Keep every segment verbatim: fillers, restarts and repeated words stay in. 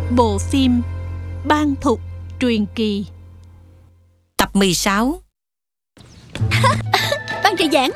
Bộ phim Ban Thục Truyền Kỳ. Tập mười sáu. Ban trợ giảng.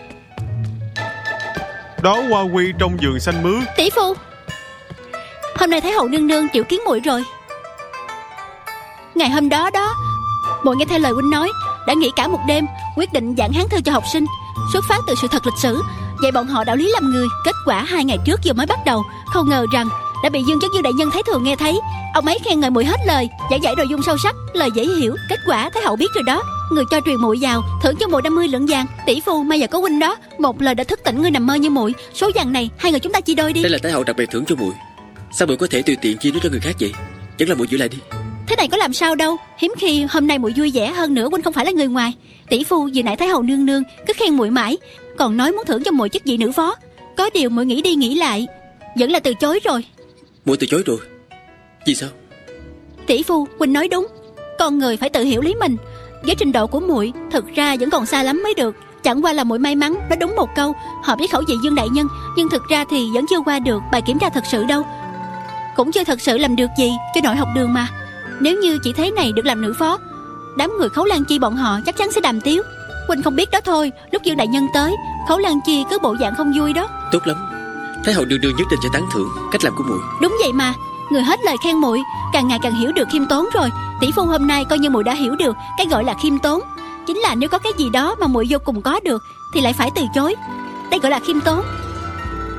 Đó Hoa Quy trong vườn xanh mướt. Tỷ phu, hôm nay Thái hậu nương nương triệu kiến muội rồi. Ngày hôm đó đó, muội nghe theo lời huynh nói, đã nghĩ cả một đêm, quyết định giảng hán thư cho học sinh, xuất phát từ sự thật lịch sử, dạy bọn họ đạo lý làm người. Kết quả hai ngày trước vừa mới bắt đầu, không ngờ rằng đã bị Dương Chất Dương đại nhân Thái thường nghe thấy. Ông ấy khen ngợi muội hết lời, giảng giải nội dung sâu sắc, lời dễ hiểu. Kết quả Thái hậu biết rồi đó, người cho truyền muội vào, thưởng cho muội năm mươi lượng vàng. Tỷ phu, may giờ có huynh đó, một lời đã thức tỉnh người nằm mơ như muội. Số vàng này hai người chúng ta chia đôi đi. Đây là Thái hậu đặc biệt thưởng cho muội, sao muội có thể tùy tiện chia nó cho người khác vậy? Vẫn là muội giữ lại đi. Thế này có làm sao đâu, hiếm khi hôm nay muội vui vẻ hơn nữa. Huynh không phải là người ngoài. Tỷ phu, vừa nãy Thái hậu nương nương cứ khen muội mãi, còn nói muốn thưởng cho muội chức vị nữ phó. Có điều muội nghĩ đi nghĩ lại, vẫn là từ chối rồi. Muội từ chối rồi? Vì sao? Tỷ phu, huynh nói đúng, con người phải tự hiểu lý mình. Với trình độ của muội, thực ra vẫn còn xa lắm mới được. Chẳng qua là muội may mắn nói đúng một câu, hợp với khẩu vị Dương đại nhân, nhưng thực ra thì vẫn chưa qua được bài kiểm tra thật sự đâu. Cũng chưa thật sự làm được gì cho nội học đường mà. Nếu như chỉ thế này được làm nữ phó, đám người Khấu Lan Chi bọn họ chắc chắn sẽ đàm tiếu. Huynh không biết đó thôi, lúc Dương đại nhân tới, Khấu Lan Chi cứ bộ dạng không vui đó. Tốt lắm, Thái hậu đương đương nhất định sẽ tán thưởng cách làm của muội. Đúng vậy mà, người hết lời khen muội, càng ngày càng hiểu được khiêm tốn rồi. Tỷ phu, hôm nay coi như muội đã hiểu được cái gọi là khiêm tốn, chính là nếu có cái gì đó mà muội vô cùng có được thì lại phải từ chối. Đây gọi là khiêm tốn.